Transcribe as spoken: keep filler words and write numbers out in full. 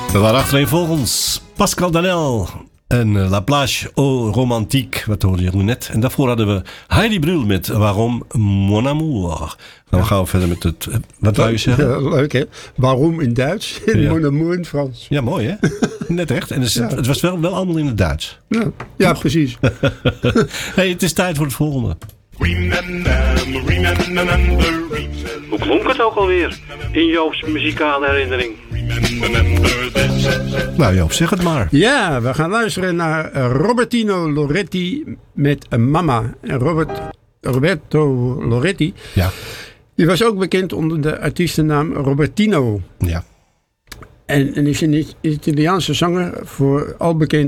We waren achtereenvolgens Pascal Danel en La Plage au Romantique, wat hoorde je net. En daarvoor hadden we Heidi Brühl met Waarom Mon Amour. Dan gaan we verder met het, wat wou je zeggen? Ja, leuk hè? Waarom in Duits en Ja. Mon Amour in Frans. Ja, mooi hè? Net echt. En dus, ja. Het was wel, wel allemaal in het Duits. Ja, ja precies. Hey, het is tijd voor het volgende. Hoe klonk het ook alweer in Joop's muzikale herinnering? Nou Joop, zeg het maar. Ja, we gaan luisteren naar Robertino Loretti met Mama. En Robert, Roberto Loretti, Ja. die was ook bekend onder de artiestennaam Robertino. Ja. En, en is een Italiaanse zanger, voor al bekend